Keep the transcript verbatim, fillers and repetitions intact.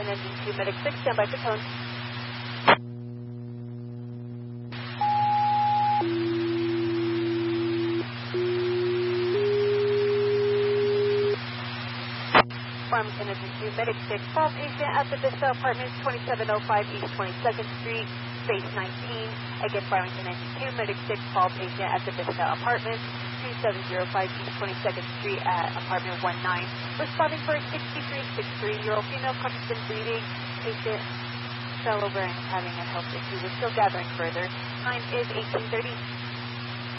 Farmington Engine two, Medic six, stand by for tone. Farmington Engine two, Medic six, call patient at the Vista Apartments, twenty-seven oh five East twenty-second Street, space nineteen. Again, Farmington Engine two, Medic six, call patient at the Vista Apartments, twenty-seven oh five East twenty-second Street at apartment one nine. Responding for a sixty-three, sixty-three-year-old female constant breathing. Patient fell over and having a health issue. We're still gathering further. Time is eighteen thirty.